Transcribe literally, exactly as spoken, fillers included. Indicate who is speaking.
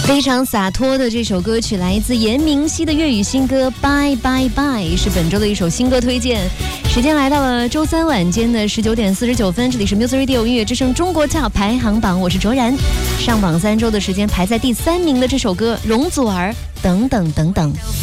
Speaker 1: 非常洒脱的这首歌曲来自严明熙的粤语新歌《Bye Bye Bye》，是本周的一首新歌推荐。时间来到了周三晚间的十九点四十九分，这里是 Music Radio 音乐之声中国跳排行榜，我是卓然。上榜三周的时间排在第三名的这首歌，容祖儿等等等等。